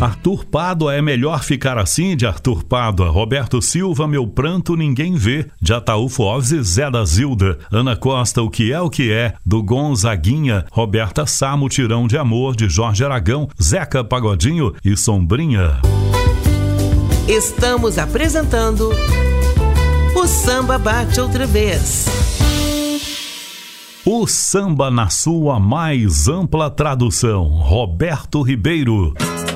Arthur Pádua, é melhor ficar assim, de Arthur Pádua. Roberto Silva, meu pranto ninguém vê, de Ataúfo Alves e Zé da Zilda. Ana Costa, o que é, do Gonzaguinha. Roberta Sá, Mutirão de Amor, de Jorge Aragão, Zeca Pagodinho e Sombrinha. Estamos apresentando O Samba Bate Outra Vez. O samba na sua mais ampla tradução. Roberto Ribeiro.